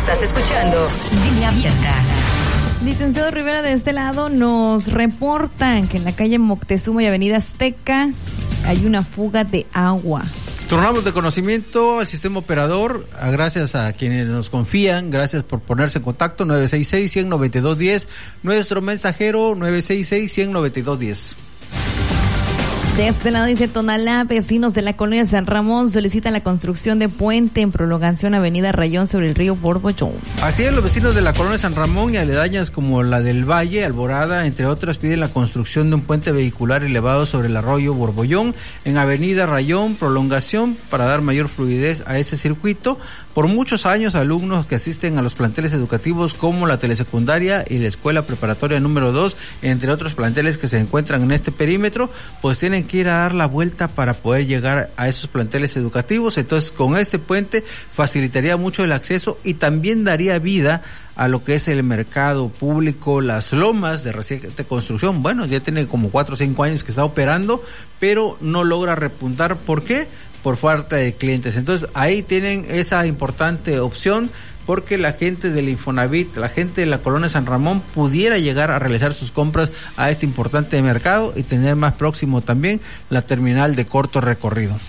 Estás escuchando Línea Abierta. Licenciado Rivera, de este lado nos reportan que en la calle Moctezuma y Avenida Azteca hay una fuga de agua. Tornamos de conocimiento al sistema operador, gracias a quienes nos confían, gracias por ponerse en contacto, 966-192-10, nuestro mensajero 966-192-10. De este lado dice Tonalá, vecinos de la colonia San Ramón solicitan la construcción de puente en prolongación Avenida Rayón sobre el río Borbollón. Así es, los vecinos de la colonia San Ramón y aledañas como la del Valle, Alborada, entre otras, piden la construcción de un puente vehicular elevado sobre el arroyo Borbollón en Avenida Rayón, prolongación para dar mayor fluidez a este circuito. Por muchos años, alumnos que asisten a los planteles educativos como la telesecundaria y la escuela preparatoria número 2, entre otros planteles que se encuentran en este perímetro, pues tienen que ir a dar la vuelta para poder llegar a esos planteles educativos. Entonces, con este puente facilitaría mucho el acceso y también daría vida a lo que es el mercado público, Las Lomas, de reciente construcción. Bueno, ya tiene como 4 o 5 años que está operando, pero no logra repuntar. ¿Por qué? Por falta de clientes. Entonces, ahí tienen esa importante opción, porque la gente del Infonavit, la gente de la colonia San Ramón pudiera llegar a realizar sus compras a este importante mercado y tener más próximo también la terminal de corto recorrido.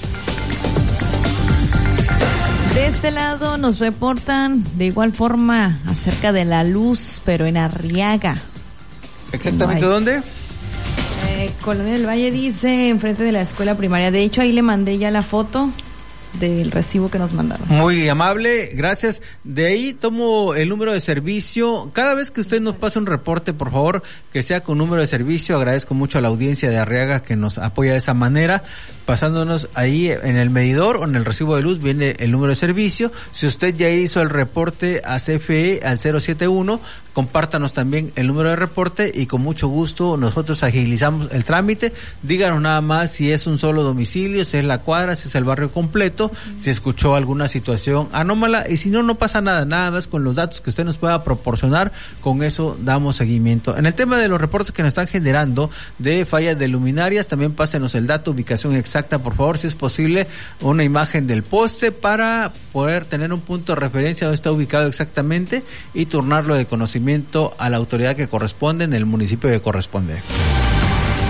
De este lado nos reportan de igual forma acerca de la luz, pero en Arriaga. ¿Exactamente dónde? Colonia del Valle, dice, enfrente de la escuela primaria. De hecho, ahí le mandé ya la foto del recibo que nos mandaron. Muy amable, gracias. De ahí tomo el número de servicio. Cada vez que usted nos pase un reporte, por favor, que sea con número de servicio. Agradezco mucho a la audiencia de Arriaga que nos apoya de esa manera, pasándonos ahí en el medidor o en el recibo de luz viene el número de servicio. Si usted ya hizo el reporte a CFE al 071, compártanos también el número de reporte y con mucho gusto nosotros agilizamos el trámite. Díganos nada más si es un solo domicilio, si es la cuadra, si es el barrio completo, si escuchó alguna situación anómala, y si no, no pasa nada, nada más con los datos que usted nos pueda proporcionar, con eso damos seguimiento. En el tema de los reportes que nos están generando de fallas de luminarias, también pásenos el dato, ubicación exacta, por favor, si es posible, una imagen del poste para poder tener un punto de referencia donde está ubicado exactamente y turnarlo de conocimiento a la autoridad que corresponde en el municipio que corresponde.